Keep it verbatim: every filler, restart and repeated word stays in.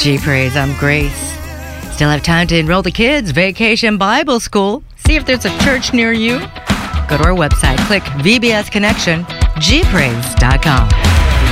G-Praise, I'm Grace. Still have time to enroll the kids. Vacation Bible School. See if there's a church near you. Go to our website, click V B S Connection, G praise dot com.